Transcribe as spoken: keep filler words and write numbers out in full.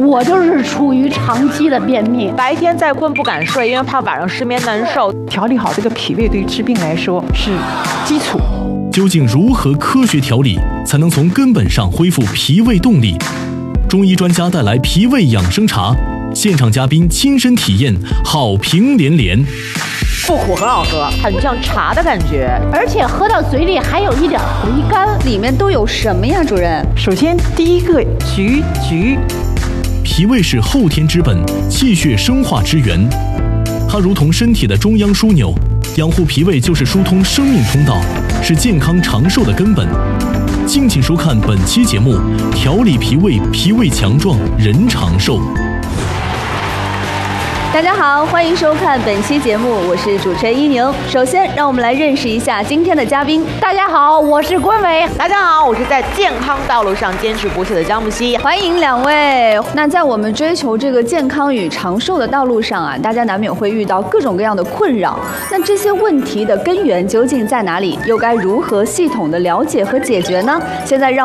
我就是处于长期的便秘， 白天再困不敢睡，因为怕晚上失眠难受。 调理好这个脾胃对于治病来说是基础。 究竟如何科学调理，才能从根本上恢复脾胃动力？中医专家带来脾胃养生茶，现场嘉宾亲身体验，好评连连。 不苦，很好喝，很像茶的感觉， 而且喝到嘴里还有一点回甘。 里面都有什么呀，主任？ 首先，第一个橘橘， 脾胃是后天之本，气血生化之源，它如同身体的中央枢纽，养护脾胃就是疏通生命通道，是健康长寿的根本。敬请收看本期节目，调理脾胃，脾胃强壮，人长寿。 大家好，欢迎收看本期节目，我是主持人依宁。首先，让我们来认识一下今天的嘉宾。 大家好，我是关伟。 大家好，我是在健康道路上坚持不懈的张木希。 欢迎两位。那在我们追求这个健康与长寿的道路上啊，大家难免会遇到各种各样的困扰。那这些问题的根源究竟在哪里？又该如何系统的了解和解决呢？现在让